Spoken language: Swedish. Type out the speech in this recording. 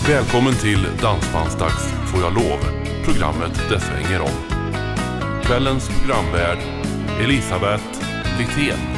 Välkommen till Dansbandsdags får jag lov, programmet det svänger om. Kvällens programvärd Elisabeth Littén.